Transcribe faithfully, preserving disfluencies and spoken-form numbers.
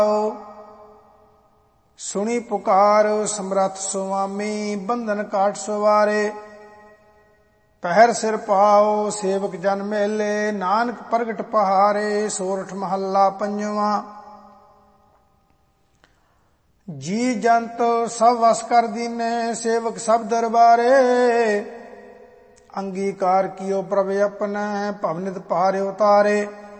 ਸੁਣੀ ਪੁਕਾਰ ਸਮਰੱਥ ਸੁਆਮੀ, ਬੰਧਨ ਕਾਟ ਸਵਾਰੇ। ਪਹਿਰ ਸਿਰ ਪਾਓ ਸੇਵਕ ਜਨ ਮੇਲੇ, ਨਾਨਕ ਪ੍ਰਗਟ ਪਹਾਰੇ। ਸੋਰਠ ਮਹੱਲਾ ਪੰਜਵਾਂ। ਜੀ ਜੰਤ ਸਭ ਵਸ ਕਰ ਦੀਨੇ, ਸੇਵਕ ਸਭ ਦਰਬਾਰੇ। ਅੰਗੀਕਾਰ ਕੀਓ ਪ੍ਰਭ ਆਪਣੈ, ਭਵਨਿਤ ਭਾਰੇ ਉਤਾਰੇ।